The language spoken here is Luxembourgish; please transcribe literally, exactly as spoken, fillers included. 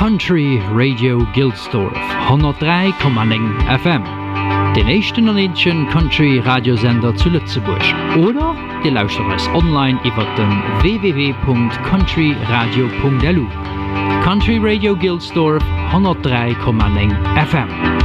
Country Radio Gilsdorf, hundertdrei Komma neun F M. Den echten Nordischen Country Radiosender zu Lützeburg. Oder ihr lauscht uns online über den w w w punkt country radio punkt l u. Country Radio Gilsdorf, hundertdrei Komma neun F M.